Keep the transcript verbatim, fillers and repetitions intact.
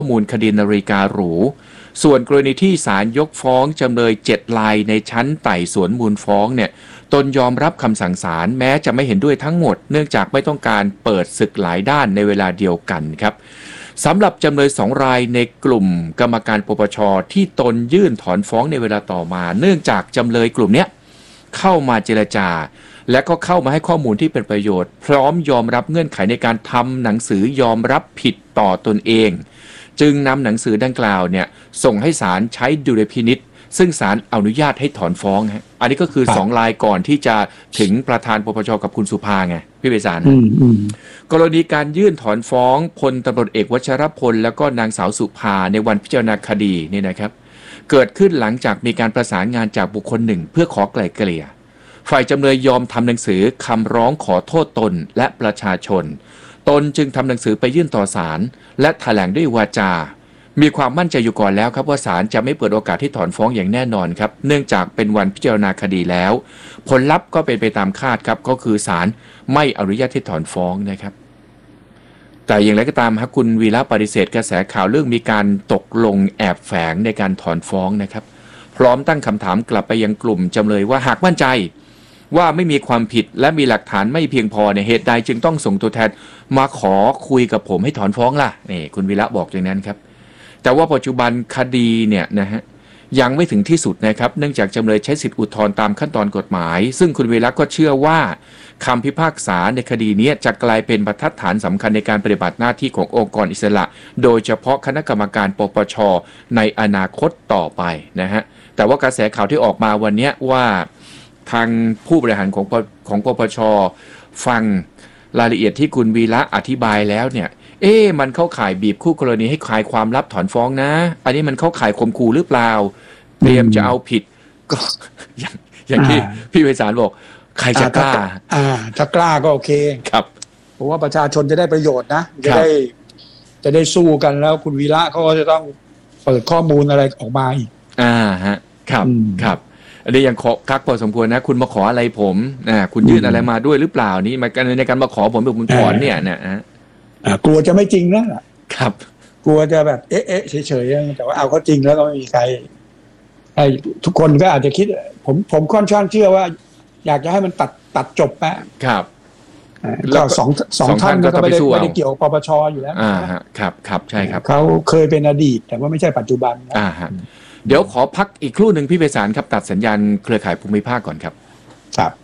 ข้อมูลคดีนาฬิกาหรูส่วนกรณีที่ศาลยกฟ้องจำเลยเจ็ดรายในชั้นไต่สวนมูลฟ้องเนี่ยตนยอมรับคำสั่งศาลแม้จะไม่เห็นด้วยทั้งหมดเนื่องจากไม่ต้องการเปิดศึกหลายด้านในเวลาเดียวกันครับสำหรับจำเลยสองรายในกลุ่มกรรมการปปชที่ตนยื่นถอนฟ้องในเวลาต่อมาเนื่องจากจำเลยกลุ่มนี้เข้ามาเจรจาและก็เข้ามาให้ข้อมูลที่เป็นประโยชน์พร้อมยอมรับเงื่อนไขในการทำหนังสือยอมรับผิดต่อตนเองจึงนำหนังสือดังกล่าวเนี่ยส่งให้ศาลใช้ดุลพินิจซึ่งศาลอนุญาตให้ถอนฟ้องฮะอันนี้ก็คือสองรายก่อนที่จะถึงประธานปปชกับคุณสุภาไงพี่เบสารกรณีการยื่นถอนฟ้องพลตำรวจเอกวชรพลแล้วก็นางสาวสุภาในวันพิจารณาคดีนี่นะครับเกิดขึ้นหลังจากมีการประสานงานจากบุคคลหนึ่งเพื่อขอไกล่เกลี่ยฝ่ายจำเลยยอมทำหนังสือคำร้องขอโทษตนและประชาชนตนจึงทำหนังสือไปยื่นต่อศาลและแถลงด้วยวาจามีความมั่นใจอยู่ก่อนแล้วครับว่าศาลจะไม่เปิดโอกาสที่ถอนฟ้องอย่างแน่นอนครับเนื่องจากเป็นวันพิจารณาคดีแล้วผลลัพธ์ก็เป็นไปตามคาดครับก็คือศาลไม่อนุญาตให้ถอนฟ้องนะครับแต่อย่างไรก็ตามครับคุณวีระปฏิเสธกระแสข่าวเรื่องมีการตกลงแอบแฝงในการถอนฟ้องนะครับพร้อมตั้งคำถามกลับไปยังกลุ่มจำเลยว่าหากมั่นใจว่าไม่มีความผิดและมีหลักฐานไม่เพียงพอในเหตุใดจึงต้องส่งตัวแทนมาขอคุยกับผมให้ถอนฟ้องล่ะนี่คุณวีระบอกอย่างนั้นครับแต่ว่าปัจจุบันคดีเนี่ยนะฮะยังไม่ถึงที่สุดนะครับเนื่องจากจำเลยใช้สิทธิอุทธรณ์ตามขั้นตอนกฎหมายซึ่งคุณวีระก็เชื่อว่าคำพิพากษาในคดีนี้จะกลายเป็นบรรทัดฐานสำคัญในการปฏิบัติหน้าที่ขององค์กรอิสระโดยเฉพาะคณะกรรมการปปชในอนาคตต่อไปนะฮะแต่ว่ากระแสข่าวที่ออกมาวันนี้ว่าทางผู้บริหารของของปปชฟังรายละเอียดที่คุณวีระอธิบายแล้วเนี่ยเอ๊ะมันเข้าข่ายบีบคู่กรณีให้คลายความลับถอนฟ้องนะอันนี้มันเข้าข่ายข่มขู่หรือเปล่าเตรียมจะเอาผิดก็อย่างอย่างที่พี่ไพศาลบอกใครจะกล้าอ่าถ้ากล้าก็โอเคครับเพราะว่าประชาชนจะได้ประโยชน์นะจะได้จะได้สู้กันแล้วคุณวีระเขาก็จะต้องเปิดข้อมูลอะไรออกมาอีกอ่าฮะครับครับอันนี้ยังคักพอสมควรนะคุณมาขออะไรผมอ่าคุณยื่นอะไรมาด้วยหรือเปล่านี่มาในการมาขอผมแบบผมถอนเนี่ยนะฮะกลัวจะไม่จริงนะครับกลัวจะแบบเอ๊ะเอ๊ะเฉยๆแต่ว่าเอาเขาจริงแล้วก็ไม่มีใครไอ้ทุกคนก็อาจจะคิดผมผมค่อนข้างเชื่อว่าอยากจะให้มันตัดตัดจบแป๊ะครับก็สองสองท่านก็ไม่ได้ไม่ได้เกี่ยวกับปปชอยู่แล้วอ่าฮะครับครับใช่ครับเขาเคยเป็นอดีตแต่ว่าไม่ใช่ปัจจุบันอ่าฮะเดี๋ยวขอพักอีกครู่หนึ่งพี่ไพศาลครับตัดสัญญาณเครือข่ายภูมิภาคก่อนครับครับ